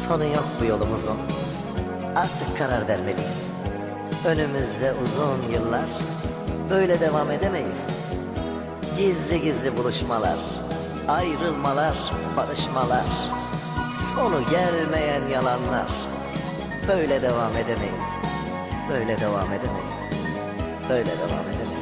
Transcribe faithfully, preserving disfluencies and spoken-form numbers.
Sonu yok bu yolumuzun. Artık karar vermeliyiz. Önümüzde uzun yıllar. Böyle devam edemeyiz. Gizli gizli buluşmalar, ayrılmalar, barışmalar, sonu gelmeyen yalanlar. Böyle devam edemeyiz. Böyle devam edemeyiz. Böyle devam edemeyiz.